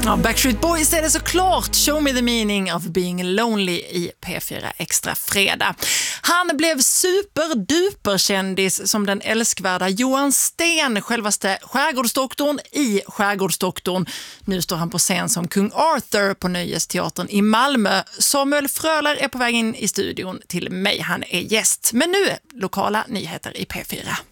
Ja, Backstreet Boys är det såklart. Show me the meaning of being lonely i P4 Extra fredag. Han blev superduperkändis som den älskvärda Johan Sten, självaste skärgårdsdoktorn i Skärgårdsdoktorn. Nu står han på scen som kung Arthur på Nöjesteatern i Malmö. Samuel Fröler är på väg in i studion till mig. Han är gäst. Men nu lokala nyheter i P4.